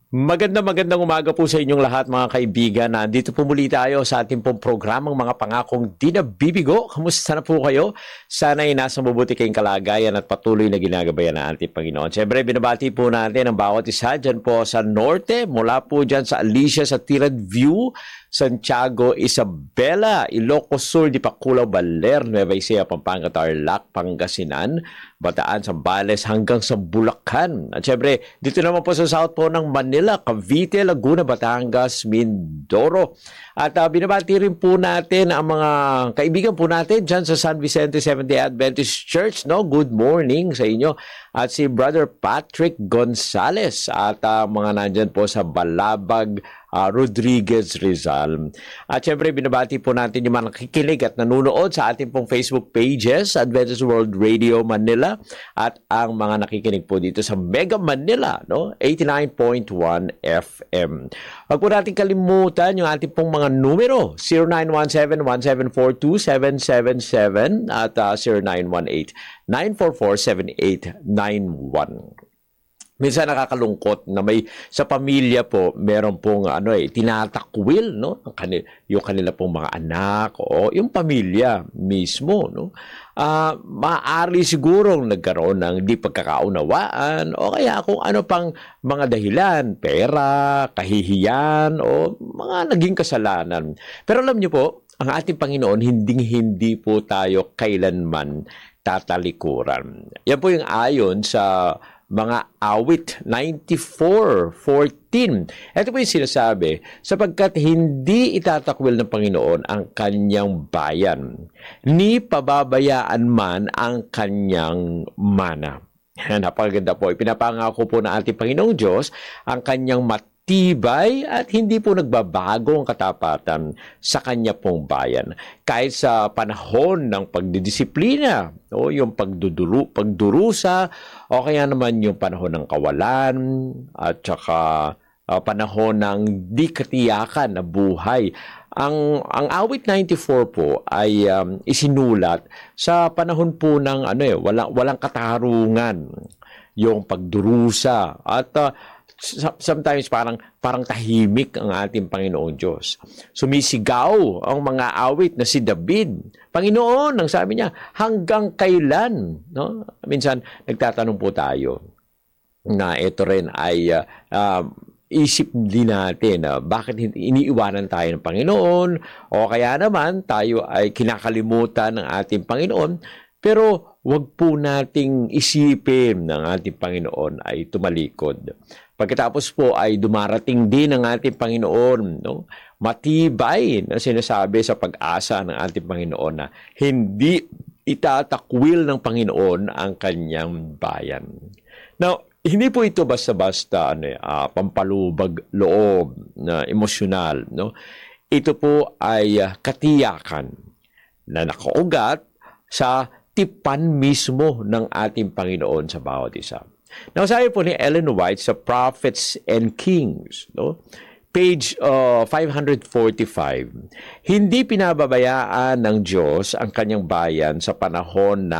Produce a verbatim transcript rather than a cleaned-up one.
Maganda magandang umaga po sa inyong lahat mga kaibigan. Nandito po muli tayo sa ating pong programang mga pangakong di nabibigo. Kamusta na po kayo? Sana'y nasa mabuti kayong kalagayan at patuloy na ginagabayan ng ating Panginoon. Siyempre, binabati po natin ang bawat isa dyan po sa norte, mula po dyan sa Alicia, sa Tirad View, Santiago, Isabela, Ilocos Sur, Dipakulaw, Baler, Nueva Ecija, Pampanga, Tarlac, Pangasinan, Bataan, Zambales, hanggang sa Bulacan. At syempre, dito naman po sa south po ng Manila, Cavite, Laguna, Batangas, Mindoro. At uh, binabati rin po natin ang mga kaibigan po natin dyan sa San Vicente Seventh-day Adventist Church. No? Good morning sa inyo. At si Brother Patrick Gonzales at uh, mga nandyan po sa Balabag, Uh, Rodriguez Rizal. At syempre, binabati po natin yung mga nakikinig at nanonood sa ating pong Facebook pages, Adventist World Radio Manila, at ang mga nakikinig po dito sa Mega Manila, no? eighty-nine point one F M. Huwag po natin kalimutan yung ating pong mga numero, zero nine one seven, one seven four two, seven seven seven at uh, zero nine one eight, nine four four, seven eight nine one. Minsan nakakalungkot na may sa pamilya po meron pong ano eh tinatakwil no ang kanila, yung kanila pong mga anak o yung pamilya mismo no. Ah, uh, maaari sigurong nagkaroon ng di pagkakaunawaan o kaya kung ano pang mga dahilan, pera, kahihiyan o mga naging kasalanan. Pero alam niyo po, ang ating Panginoon hinding-hindi po tayo kailanman tatalikuran. Yan po yung ayon sa mga awit ninety-four fourteen. Ito po yung sinasabi, sapagkat hindi itatakwil ng Panginoon ang kanyang bayan, ni pababayaan man ang kanyang mana. Napakaganda po. Ipinapangako po ng ating Panginoong Diyos ang kanyang matibay at hindi po nagbabago ang katapatan sa kanya pong bayan. Kahit sa panahon ng pagdidisiplina, o yung pagduduru, pagdurusa, o kaya naman yung panahon ng kawalan, at saka uh, panahon ng di katiyakan na buhay. Ang ang awit ninety-four po ay um, isinulat sa panahon po ng ano eh walang walang katarungan, yung pagdurusa at uh, sometimes parang parang tahimik ang ating Panginoong Diyos. Sumisigaw ang mga awit na si David. Panginoon, ang sabi niya, hanggang kailan? No? Minsan nagtatanong po tayo na ito rin ay uh, uh, isip din natin na uh, bakit iniiwanan tayo ng Panginoon o kaya naman tayo ay kinakalimutan ng ating Panginoon. Pero wag po nating isipin ng ating Panginoon ay tumalikod. Pagkatapos po ay dumarating din ang ating Panginoon, no? Matibay na sinasabi sa pag-asa ng ating Panginoon na hindi itatakwil ng Panginoon ang kanyang bayan. Now, hindi po ito basta-basta ano, uh, pampalubag loob na emosyonal, no? Ito po ay uh, katiyakan na nakaugat sa tipan mismo ng ating Panginoon sa bawat isa. Now, sabi po ni Ellen White sa Prophets and Kings, no? Page uh, five forty-five, hindi pinababayaan ng Diyos ang kanyang bayan sa panahon na